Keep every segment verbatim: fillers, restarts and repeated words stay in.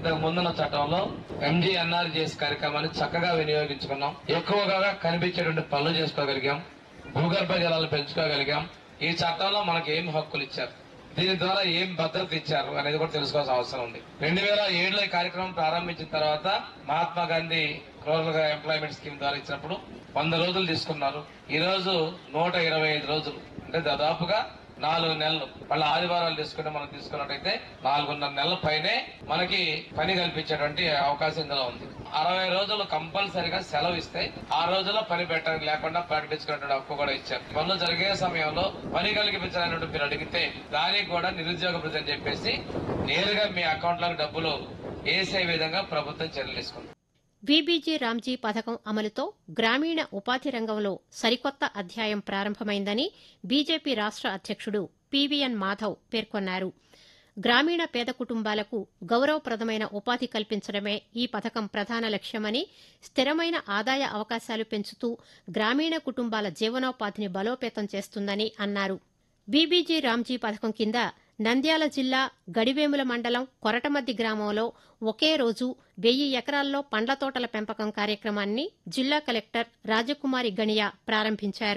ఇంతకు ముందున్న చట్టంలో ఎంజీఎన్ఆర్జీఎస్ కార్యక్రమాన్ని చక్కగా వినియోగించుకున్నాం. ఎక్కువగా కనిపించేటువంటి పనులు చేసుకోగలిగాం. భూగర్భ జలాలు పెంచుకోగలిగాం. ఈ చట్టంలో మనకి ఏం హక్కులు ఇచ్చారు, దీని ద్వారా ఏం భద్రత ఇచ్చారు అనేది కూడా తెలుసుకోవాల్సిన అవసరం ఉంది. రెండు వేల ఏడులో ఈ కార్యక్రమం ప్రారంభించిన తర్వాత Mahatma Gandhi rural employment scheme ద్వారా ఇచ్చినప్పుడు వంద రోజులు తీసుకున్నారు. ఈ రోజు నూట ఇరవై ఐదు రోజులు అంటే దాదాపుగా నాలుగు నెలలు. వాళ్ళ ఆదివారాలు తీసుకుంటే మనం తీసుకున్నట్టయితే నాలుగున్నర నెలల పైనే మనకి పని కల్పించేటువంటి అవకాశం ఇందులో ఉంది. అరవై రోజులు కంపల్సరిగా సెలవు ఇస్తే ఆ రోజుల్లో పని పెట్టడానికి లేకుండా ప్రకటించుకున్నటువంటి హక్కు కూడా ఇచ్చారు. పనులు జరిగే సమయంలో పని కల్పించాలని మీరు అడిగితే దానికి కూడా నిరుద్యోగ భృతి అని చెప్పేసి నేరుగా మీ అకౌంట్ లోకి డబ్బులు వేసే విధంగా ప్రభుత్వం చర్యలు తీసుకుంది. వీబీజీ రామ్జీ పథకం అమలుతో గ్రామీణ ఉపాధి రంగంలో సరికొత్త అధ్యాయం ప్రారంభమైందని బీజేపీ రాష్ట అధ్యక్షుడు పీవీఎన్ మాధవ్ పేర్కొన్నారు. గ్రామీణ పేద కుటుంబాలకు గౌరవప్రదమైన ఉపాధి కల్పించడమే ఈ పథకం ప్రధాన లక్ష్యమని, స్థిరమైన ఆదాయ అవకాశాలు పెంచుతూ గ్రామీణ కుటుంబాల జీవనోపాధిని బలోపేతం చేస్తుందని అన్నారు. వీబీజీ రామ్జీ పథకం కింద నంద్యాల జిల్లా గడివేముల మండలం కొరటమద్ది గ్రామంలో ఒకే రోజు వెయ్యి ఎకరాల్లో పండ్ల తోటల పెంపకం కార్యక్రమాన్ని జిల్లా కలెక్టర్ రాజకుమారి గణియా ప్రారంభించారు.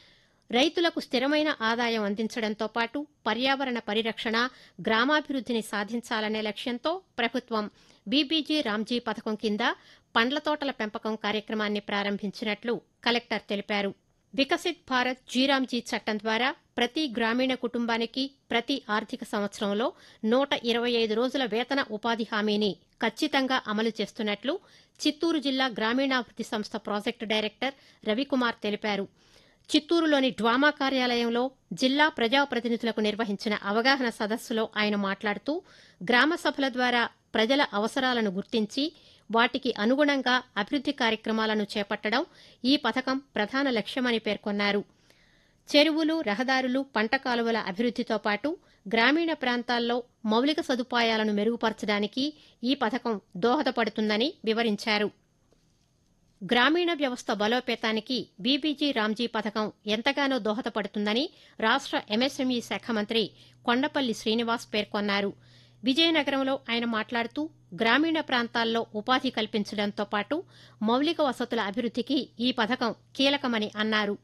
రైతులకు స్థిరమైన ఆదాయం అందించడంతో పాటు పర్యావరణ పరిరక్షణ, గ్రామాభివృద్దిని సాధించాలనే లక్ష్యంతో ప్రభుత్వం వీబీజీ రామ్జీ పథకం కింద పండ్ల తోటల పెంపకం కార్యక్రమాన్ని ప్రారంభించినట్లు కలెక్టర్ తెలిపారు. వికసిత్ భారత్ జీరామ్జీ చట్టం ద్వారా ప్రతి గ్రామీణ కుటుంబానికి ప్రతి ఆర్థిక సంవత్సరంలో నూట ఇరవై ఐదు రోజుల వేతన ఉపాధి హామీని ఖచ్చితంగా అమలు చేస్తున్నట్లు చిత్తూరు జిల్లా గ్రామీణాభివృద్ది సంస్థ ప్రాజెక్టు డైరెక్టర్ రవికుమార్ తెలిపారు. చిత్తూరులోని డ్వామా కార్యాలయంలో జిల్లా ప్రజాప్రతినిధులకు నిర్వహించిన అవగాహన సదస్సులో ఆయన మాట్లాడుతూ గ్రామ సభల ద్వారా ప్రజల అవసరాలను గుర్తించి వాటికి అనుగుణంగా అభివృద్ది కార్యక్రమాలను చేపట్టడం ఈ పథకం ప్రధాన లక్ష్యమని పేర్కొన్నారు. చెరువులు, రహదారులు, పంట కాలువల అభివృద్దితో పాటు గ్రామీణ ప్రాంతాల్లో మౌలిక సదుపాయాలను మెరుగుపరచడానికి ఈ పథకం దోహదపడుతుందని వివరించారు. గ్రామీణ వ్యవస్థ బలోపేతానికి బీబీజీ రామ్జీ పథకం ఎంతగానో దోహదపడుతుందని రాష్ట ఎంఎస్ఎంఈ శాఖ మంత్రి కొండపల్లి శ్రీనివాస్ పేర్కొన్నారు. విజయనగరంలో ఆయన మాట్లాడుతూ గ్రామీణ ప్రాంతాల్లో ఉపాధి కల్పించడంతో పాటు మౌలిక వసతుల అభివృద్దికి ఈ పథకం కీలకమని అన్నారు.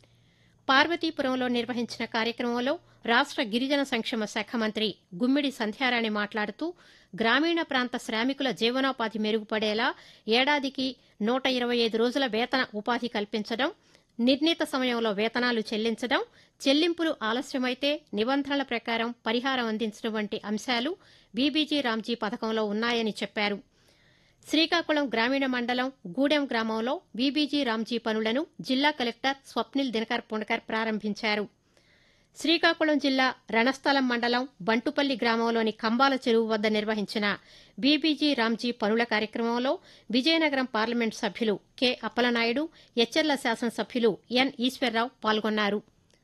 పార్వతీపురంలో నిర్వహించిన కార్యక్రమంలో రాష్ట గిరిజన సంక్షేమ శాఖ మంత్రి గుమ్మిడి సంధ్యారాణి మాట్లాడుతూ గ్రామీణ ప్రాంత శ్రామికుల జీవనోపాధి మెరుగుపడేలా ఏడాదికి నూట ఇరవై ఐదు రోజుల వేతన ఉపాధి కల్పించడం, నిర్ణీత సమయంలో వేతనాలు చెల్లించడం, చెల్లింపులు ఆలస్యమైతే నిబంధనల ప్రకారం పరిహారం అందించడం వంటి అంశాలు బీబీజీ రామ్జీ పథకంలో ఉన్నాయని చెప్పారు. శ్రీకాకుళం గ్రామీణ మండలం గూడెం గ్రామంలో బీబీజీ రామ్జీ పనులను జిల్లా కలెక్టర్ స్వప్నిల్ దినకర్ పుణకర్ ప్రారంభించారు. శ్రీకాకుళం జిల్లా రణస్థలం మండలం బంటుపల్లి గ్రామంలోని కంబాల చెరువు వద్ద నిర్వహించిన బీబీజీ రామ్జీ పనుల కార్యక్రమంలో విజయనగరం పార్లమెంటు సభ్యులు కె అప్పలనాయుడు, ఎచ్చెర్ల శాసనసభ్యులు ఎన్ ఈశ్వర్రావు పాల్గొన్నారు.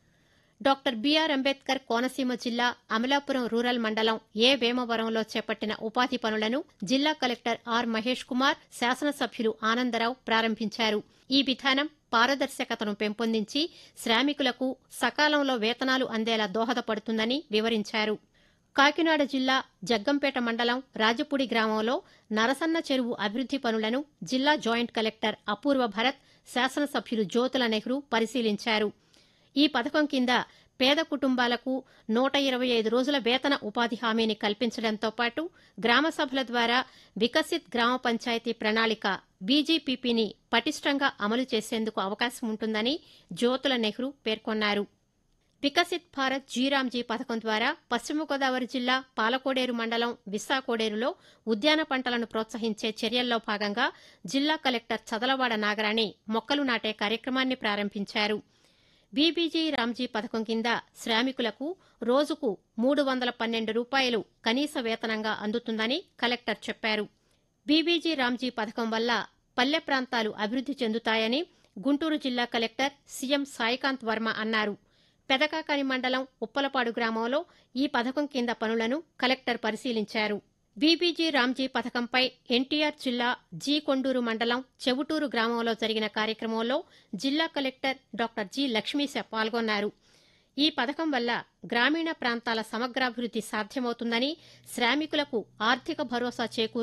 డాక్టర్ బీఆర్ అంబేద్కర్ కోనసీమ జిల్లా అమలాపురం రూరల్ మండలం ఏ వేమవరంలో చేపట్టిన ఉపాధి పనులను జిల్లా కలెక్టర్ ఆర్ మహేష్ కుమార్, శాసనసభ్యులు ఆనందరావు ప్రారంభించారు. ఈ విధానం పారదర్శకతను పెంపొందించి శ్రామికులకు సకాలంలో వేతనాలు అందేలా దోహదపడుతుందని వివరించారు. కాకినాడ జిల్లా జగ్గంపేట మండలం రాజపూడి గ్రామంలో నరసన్న చెరువు అభివృద్ది పనులను జిల్లా జాయింట్ కలెక్టర్ అపూర్వ భరత్, శాసనసభ్యులు జ్యోతుల నెహ్రూ పరిశీలించారు. ఈ పథకం కింద పేద కుటుంబాలకు నూట ఇరవై ఐదు రోజుల వేతన ఉపాధి హామీని కల్పించడంతో పాటు గ్రామ సభల ద్వారా వికసిత్ గ్రామ పంచాయతీ ప్రణాళిక బీజీపీపీని పటిష్టంగా అమలు చేసేందుకు అవకాశం ఉంటుందని జ్యోతుల నెహ్రూ పేర్కొన్నారు. వికసిత్ భారత్ జీరామ్జీ పథకం ద్వారా పశ్చిమ గోదావరి జిల్లా పాలకోడేరు మండలం విస్సాకోడేరులో ఉద్యాన పంటలను ప్రోత్సహించే చర్యల్లో భాగంగా జిల్లా కలెక్టర్ చదలవాడ నాగరాణి మొక్కలు నాటే కార్యక్రమాన్ని ప్రారంభించారు. బీబీజీ రామ్జీ పథకం కింద శ్రామికులకు రోజుకు మూడు వందల పన్నెండు రూపాయలు కనీస వేతనంగా అందుతుందని కలెక్టర్ చెప్పారు. బీబీజీ రామ్జీ పథకం వల్ల పల్లె ప్రాంతాలు అభివృద్ది చెందుతాయని గుంటూరు జిల్లా కలెక్టర్ సీఎం సాయికాంత్ వర్మ అన్నారు. పెదకాకాని మండలం ఉప్పలపాడు గ్రామంలో ఈ పథకం కింద పనులను కలెక్టర్ పరిశీలించారు. బీబీజీ రామ్జీ పథకంపై ఎన్టీఆర్ జిల్లా జీ కొండూరు మండలం చెవుటూరు గ్రామంలో జరిగిన కార్యక్రమంలో జిల్లా కలెక్టర్ డాక్టర్ జి లక్ష్మీశ పాల్గొన్నారు. ఈ పథకం వల్ల గ్రామీణ ప్రాంతాల సమగ్రాభివృద్ది సాధ్యమవుతుందని, శ్రామికులకు ఆర్థిక భరోసా చేకూరు